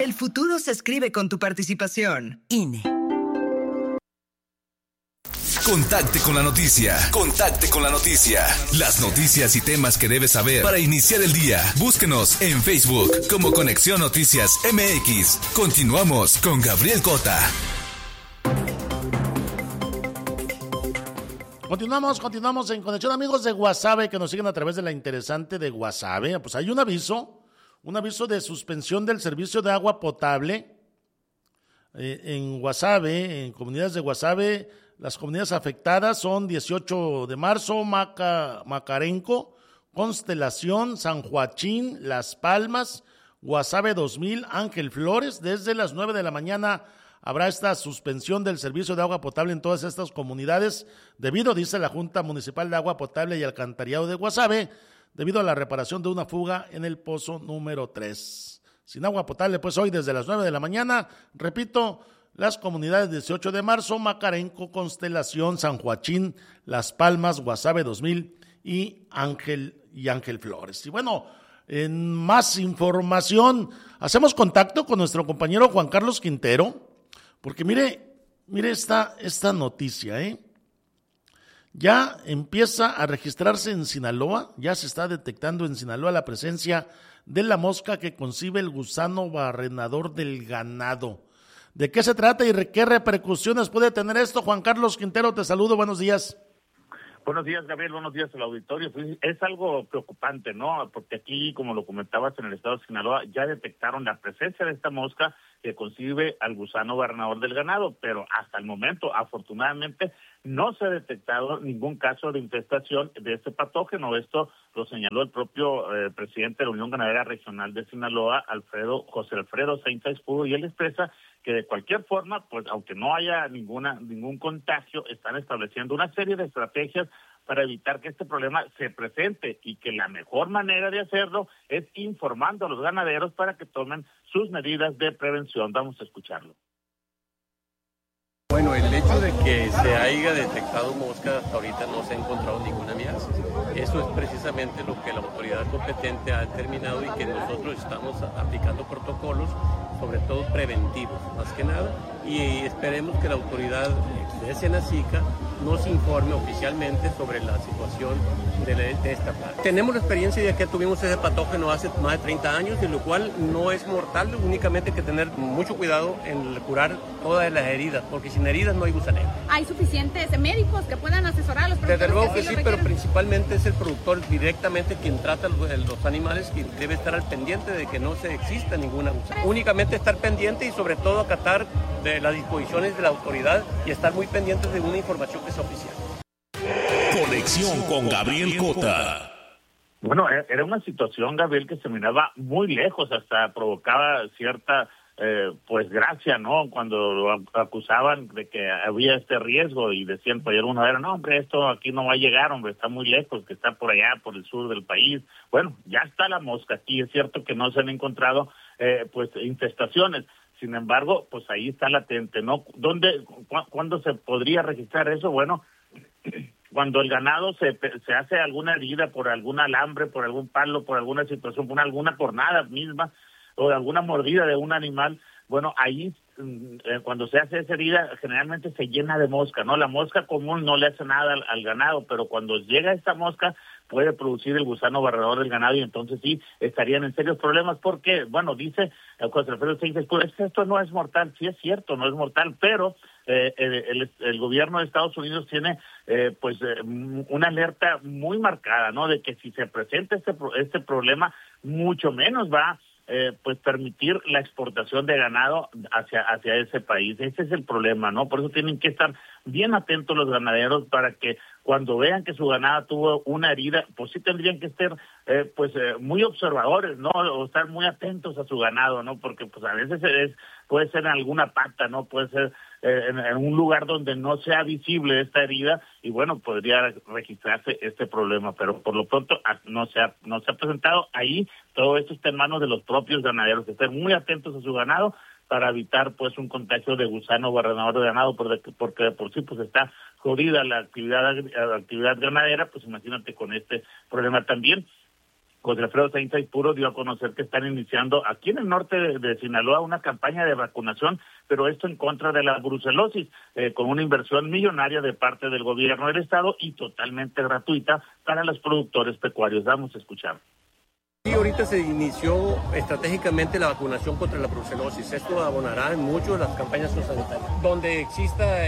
El futuro se escribe con tu participación. INE. Contacte con la noticia. Contacte con la noticia. Las noticias y temas que debes saber para iniciar el día. Búsquenos en Facebook como Conexión Noticias MX. Continuamos con Gabriel Cota. Continuamos en conexión, amigos de Guasave que nos siguen a través de la interesante de Guasave. Pues hay un aviso de suspensión del servicio de agua potable en Guasave, en comunidades de Guasave. Las comunidades afectadas son 18 de marzo, Macarenco, Constelación, San Joaquín, Las Palmas, Guasave 2000, Ángel Flores. Desde las 9 de la mañana habrá esta suspensión del servicio de agua potable en todas estas comunidades debido, dice la Junta Municipal de Agua Potable y Alcantarillado de Guasave, debido a la reparación de una fuga en el pozo número 3. Sin agua potable, pues hoy desde las 9 de la mañana, repito, las comunidades 18 de marzo, Macarenco, Constelación, San Joaquín, Las Palmas, Guasave 2000 y Ángel Flores. Y bueno, en más información, hacemos contacto con nuestro compañero Juan Carlos Quintero, porque mire esta noticia, Ya empieza a registrarse en Sinaloa, ya se está detectando en Sinaloa la presencia de la mosca que concibe el gusano barrenador del ganado. ¿De qué se trata y qué repercusiones puede tener esto? Juan Carlos Quintero, te saludo, buenos días. Buenos días, Gabriel, buenos días al auditorio. Pues es algo preocupante, ¿no? Porque aquí, como lo comentabas, en el estado de Sinaloa ya detectaron la presencia de esta mosca que concibe al gusano barrenador del ganado, pero hasta el momento, afortunadamente, no se ha detectado ningún caso de infestación de este patógeno. Esto lo señaló el propio presidente de la Unión Ganadera Regional de Sinaloa, José Alfredo Sainz Escudo, y él expresa que de cualquier forma, pues aunque no haya ningún contagio, están estableciendo una serie de estrategias para evitar que este problema se presente y que la mejor manera de hacerlo es informando a los ganaderos para que tomen sus medidas de prevención. Vamos a escucharlo. Bueno, el hecho de que se haya detectado mosca hasta ahorita no se ha encontrado ninguna amiaza. Eso es precisamente lo que la autoridad competente ha determinado y que nosotros estamos aplicando protocolos, sobre todo preventivos, más que nada, y esperemos que la autoridad de Senacica nos informe oficialmente sobre la situación de esta plaga. Tenemos la experiencia de que tuvimos ese patógeno hace más de 30 años, de lo cual no es mortal, únicamente hay que tener mucho cuidado en curar todas las heridas, porque sin heridas no hay gusanero. ¿Hay suficientes médicos que puedan asesorar a los productores? Desde luego que sí, pero principalmente es el productor directamente quien trata los animales, quien debe estar al pendiente de que no se exista ninguna gusano. Únicamente estar pendiente y sobre todo acatar de las disposiciones de la autoridad y estar muy pendientes de una información que sea oficial. Conexión con Gabriel Cota. Bueno, era una situación, Gabriel, que se miraba muy lejos, hasta provocaba cierta pues gracia, ¿no? Cuando lo acusaban de que había este riesgo y decían, pues uno era, no, hombre, esto aquí no va a llegar, hombre, está muy lejos, que está por allá, por el sur del país. Bueno, ya está la mosca aquí, es cierto que no se han encontrado pues infestaciones. Sin embargo, pues ahí está latente, ¿no? ¿Cuándo se podría registrar eso? Bueno, cuando el ganado se hace alguna herida por algún alambre, por algún palo, por alguna situación, por alguna cornada misma, o de alguna mordida de un animal, bueno, ahí cuando se hace esa herida generalmente se llena de mosca, ¿no? La mosca común no le hace nada al ganado, pero cuando llega esta mosca puede producir el gusano barredor del ganado y entonces sí estarían en serios problemas porque, bueno, dice José Alfredo Sainz Escudo, esto no es mortal, sí es cierto, no es mortal, pero el gobierno de Estados Unidos tiene una alerta muy marcada, ¿no? De que si se presenta este problema, mucho menos va pues permitir la exportación de ganado hacia ese país. Ese es el problema, ¿no? Por eso tienen que estar bien atentos los ganaderos para que cuando vean que su ganado tuvo una herida, pues sí tendrían que estar muy observadores, ¿no? O estar muy atentos a su ganado, ¿no? Porque pues a veces puede ser en alguna pata, ¿no? Puede ser en un lugar donde no sea visible esta herida y bueno, podría registrarse este problema, pero por lo pronto no se ha presentado. Ahí todo esto está en manos de los propios ganaderos, que estén muy atentos a su ganado para evitar pues un contagio de gusano barrenador de ganado, porque de por sí pues está jodida la actividad ganadera, pues imagínate con este problema también. José Alfredo Sainz Puro dio a conocer que están iniciando aquí en el norte de Sinaloa una campaña de vacunación, pero esto en contra de la brucelosis, con una inversión millonaria de parte del gobierno del estado y totalmente gratuita para los productores pecuarios. Vamos a escuchar. Sí, ahorita se inició estratégicamente la vacunación contra la brucelosis. Esto abonará en mucho las campañas sanitarias. Donde exista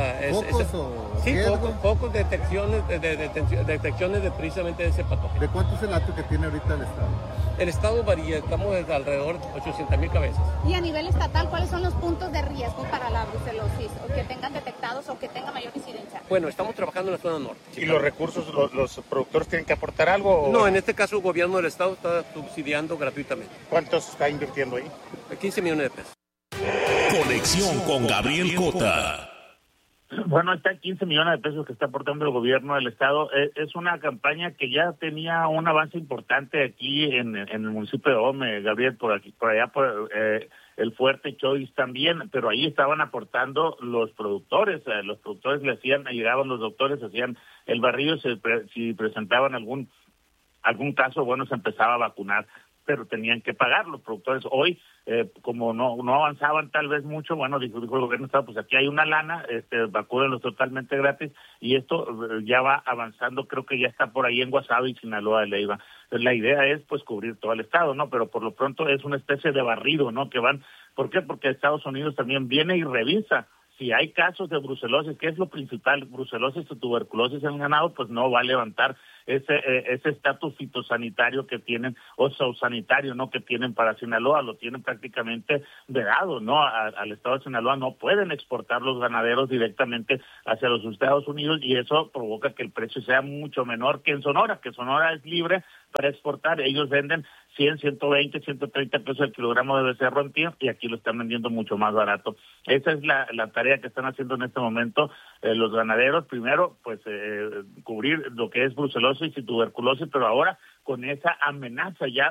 pocos detecciones de precisamente de ese patógeno. ¿De cuánto es el dato que tiene ahorita el estado? El estado varía, estamos desde alrededor de 800,000 cabezas. Y a nivel estatal, ¿cuáles son los puntos de riesgo para la brucelosis o que tengan detectados o que tenga mayor incidencia? Bueno, estamos trabajando en la zona norte. ¿Y los recursos, los productores tienen que aportar algo? No, en este caso el gobierno del estado está subsidiando gratuitamente. ¿Cuánto se está invirtiendo ahí? 15 millones de pesos. Conexión con Gabriel Cota. Bueno, está 15 millones de pesos que está aportando el gobierno del estado. Es una campaña que ya tenía un avance importante aquí en el municipio de Ome, Gabriel, por allá por el Fuerte Choice también, pero ahí estaban aportando los productores. Los productores llegaban los doctores, hacían el barrido, si presentaban algún caso, bueno, se empezaba a vacunar, pero tenían que pagar los productores. Hoy, como no avanzaban tal vez mucho, bueno, dijo el gobierno, pues aquí hay una lana, vacúnenlos totalmente gratis, y esto ya va avanzando, creo que ya está por ahí en Guasave y Sinaloa de Leiva. Entonces, la idea es, pues, cubrir todo el estado, ¿no? Pero por lo pronto es una especie de barrido, ¿no? Que van, ¿por qué? Porque Estados Unidos también viene y revisa si hay casos de brucelosis, que es lo principal, brucelosis o tuberculosis en el ganado, pues no va a levantar ese estatus fitosanitario que tienen, o zoosanitario, ¿no? Que tienen para Sinaloa, lo tienen prácticamente vedado, ¿no? Al estado de Sinaloa no pueden exportar los ganaderos directamente hacia los Estados Unidos, y eso provoca que el precio sea mucho menor que en Sonora, que Sonora es libre para exportar. Ellos venden 100, 120, 130 pesos el kilogramo de becerro en pie, y aquí lo están vendiendo mucho más barato. Esa es la tarea que están haciendo en este momento los ganaderos. Primero, pues cubrir lo que es brucelosis y tuberculosis, pero ahora con esa amenaza ya